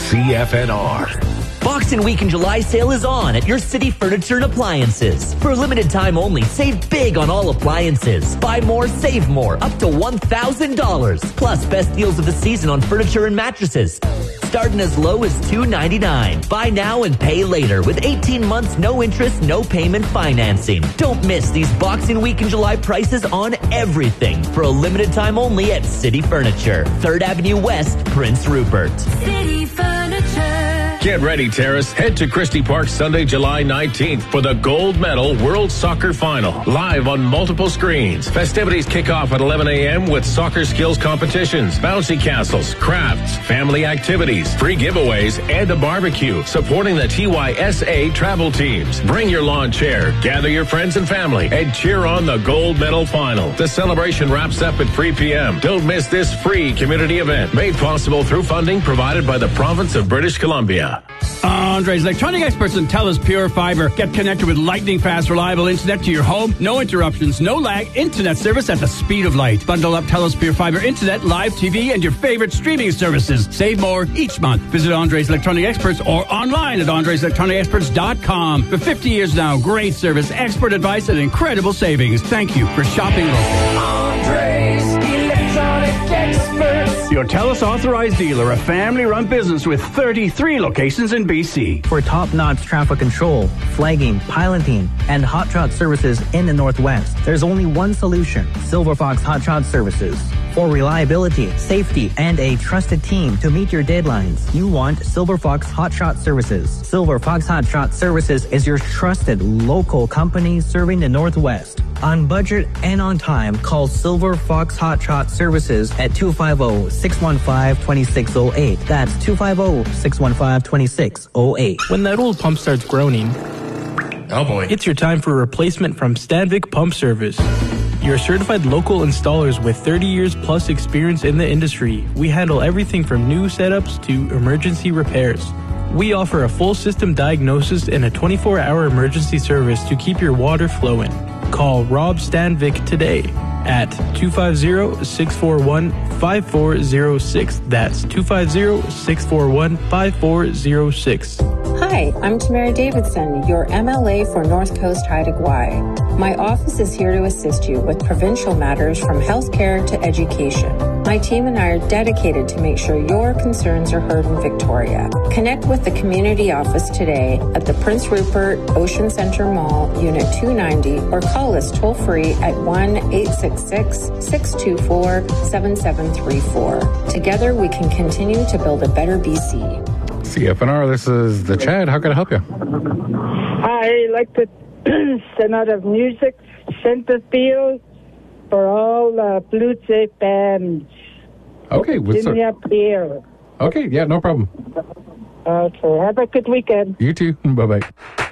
CFNR. Boxing Week in July sale is on at your City Furniture and Appliances. For a limited time only, save big on all appliances. Buy more, save more, up to $1,000. Plus, best deals of the season on furniture and mattresses. Starting as low as $299. Buy now and pay later with 18 months, no interest, no payment financing. Don't miss these Boxing Week in July prices on everything for a limited time only at City Furniture. 3rd Avenue West, Prince Rupert. City Furniture. Get ready, Terrace. Head to Christie Park Sunday, July 19th for the Gold Medal World Soccer Final. Live on multiple screens. Festivities kick off at 11 a.m. with soccer skills competitions, bouncy castles, crafts, family activities, free giveaways, and a barbecue. Supporting the TYSA travel teams. Bring your lawn chair, gather your friends and family, and cheer on the Gold Medal Final. The celebration wraps up at 3 p.m. Don't miss this free community event. Made possible through funding provided by the province of British Columbia. Andres Electronic Experts and TELUS Pure Fiber. Get connected with lightning fast, reliable internet to your home. No interruptions, no lag. Internet service at the speed of light. Bundle up TELUS Pure Fiber internet, live TV, and your favorite streaming services. Save more each month. Visit Andres Electronic Experts or online at andreselectronicexperts.com. For 50 years now, great service, expert advice, and incredible savings. Thank you for shopping local. Andres Electronic Experts. Your TELUS authorized dealer, a family-run business with 33 locations in BC. For top-notch traffic control, flagging, piloting, and hot shot services in the Northwest, there's only one solution: Silver Fox Hot Shot Services. For reliability, safety, and a trusted team to meet your deadlines, you want Silver Fox Hot Shot Services. Silver Fox Hot Shot Services is your trusted local company serving the Northwest. On budget and on time, call Silver Fox Hot Shot Services at 250-615-2608. That's 250-615-2608. When that old pump starts groaning, oh boy, it's your time for a replacement from Stanvik Pump Service. You're certified local installers with 30 years plus experience in the industry. We handle everything from new setups to emergency repairs. We offer a full system diagnosis and a 24-hour emergency service to keep your water flowing. Call Rob Stanvik today at 250-641-5406. That's 250-641-5406. Hi, I'm Tamara Davidson, your MLA for North Coast Haida-Gwaii. My office is here to assist you with provincial matters from healthcare to education. My team and I are dedicated to make sure your concerns are heard in Victoria. Connect with the community office today at the Prince Rupert Ocean Centre Mall, Unit 290, or call us toll-free at 1-866-624-7734. Together, we can continue to build a better BC. CFNR, this is the Chad. How can I help you? I like to send out a music sympathy for all the Blue Jay fans. Okay. Give me up here. Okay, yeah, no problem. Okay, have a good weekend. You too. Bye-bye.